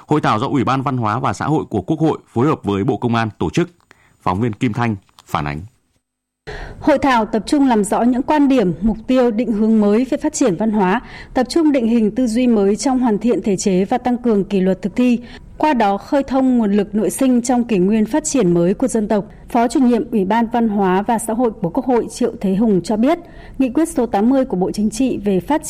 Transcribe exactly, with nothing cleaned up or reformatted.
Hội thảo do Ủy ban Văn hóa và Xã hội của Quốc hội phối hợp với Bộ Công an tổ chức. Phóng viên Kim Thanh phản ánh. Hội thảo tập trung làm rõ những quan điểm, mục tiêu, định hướng mới về phát triển văn hóa, tập trung định hình tư duy mới trong hoàn thiện thể chế và tăng cường kỷ luật thực thi, qua đó khơi thông nguồn lực nội sinh trong kỷ nguyên phát triển mới của dân tộc. Phó chủ nhiệm Ủy ban Văn hóa và Xã hội của Quốc hội Triệu Thế Hùng cho biết, Nghị quyết số tám mươi của Bộ Chính trị về phát